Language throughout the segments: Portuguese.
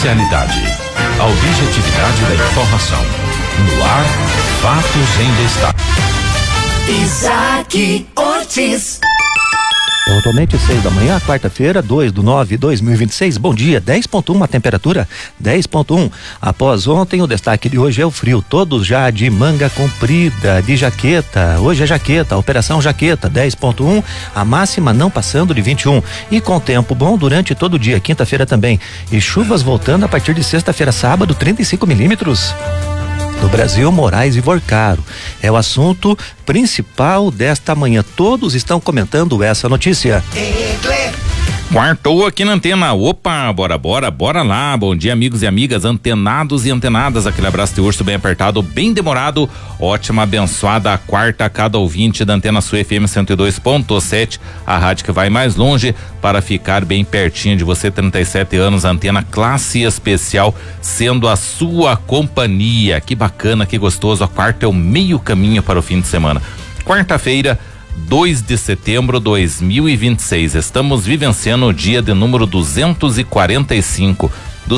imparcialidade, a objetividade da informação. No ar, fatos em destaque. Isaac Ortiz. Pontualmente 6 da manhã, quarta-feira, 2/9/2026. Bom dia, 10.1 a temperatura, 10.1. Após ontem, o destaque de hoje é o frio. Todos já de manga comprida, de jaqueta. Hoje é jaqueta, operação jaqueta, 10.1. A máxima não passando de 21. E com tempo bom durante todo o dia, quinta-feira também. E chuvas voltando a partir de sexta-feira, sábado, 35 milímetros. No Brasil, Moraes e Vorcaro é o assunto principal desta manhã. Todos estão comentando essa notícia. Quartou aqui na antena. Opa, bora lá. Bom dia, amigos e amigas, antenados e antenadas. Aquele abraço de urso bem apertado, bem demorado. Ótima, abençoada quarta a cada ouvinte da Antena Sul FM 102.7, a rádio que vai mais longe para ficar bem pertinho de você. 37 anos, antena classe especial, sendo a sua companhia. Que bacana, que gostoso. A quarta é o meio caminho para o fim de semana. Quarta-feira, 2 de setembro de 2026. Estamos vivenciando o dia de número 245 do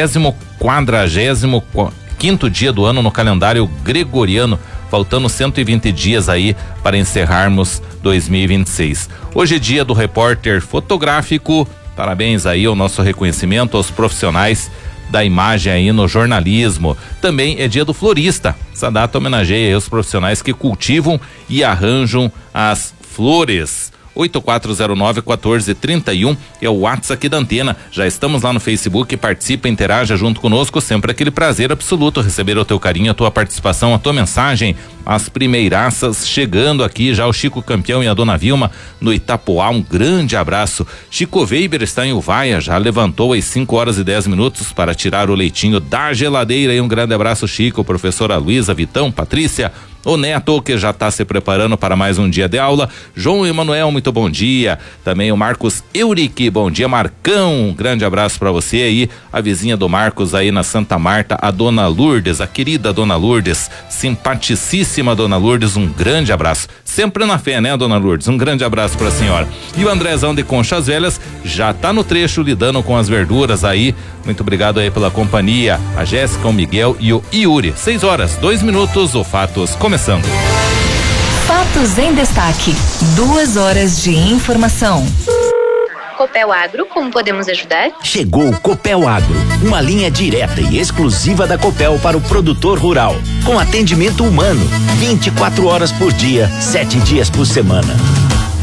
145º dia do ano no calendário gregoriano, faltando 120 dias aí para encerrarmos 2026. Hoje é dia do repórter fotográfico. Parabéns aí ao nosso reconhecimento aos profissionais da imagem aí no jornalismo. Também é dia do florista. Essa data homenageia os profissionais que cultivam e arranjam as flores. 8409-1431 é o WhatsApp aqui da Antena. Já estamos lá no Facebook, participa, interaja junto conosco, sempre aquele prazer absoluto receber o teu carinho, a tua participação, a tua mensagem. As primeiraças chegando aqui, já o Chico Campeão e a Dona Vilma no Itapoá, um grande abraço. Chico Weber está em Uvaia, já levantou às 5h10 para tirar o leitinho da geladeira, e um grande abraço, Chico, professora Luísa, Vitão, Patrícia, o Neto, que já está se preparando para mais um dia de aula. João Emanuel, muito bom dia. Também o Marcos Eurique, bom dia, Marcão. Um grande abraço para você aí. A vizinha do Marcos aí na Santa Marta, a Dona Lourdes, a querida Dona Lourdes, simpaticíssima Dona Lourdes, um grande abraço. Sempre na fé, né, Dona Lourdes? Um grande abraço para a senhora. E o Andrezão de Conchas Velhas já tá no trecho lidando com as verduras aí. Muito obrigado aí pela companhia. A Jéssica, o Miguel e o Yuri. 6h02, o Fatos começando. Fatos em destaque. 2 horas de informação. Copel Agro, como podemos ajudar? Chegou o Copel Agro, uma linha direta e exclusiva da Copel para o produtor rural, com atendimento humano, 24 horas por dia, 7 dias por semana.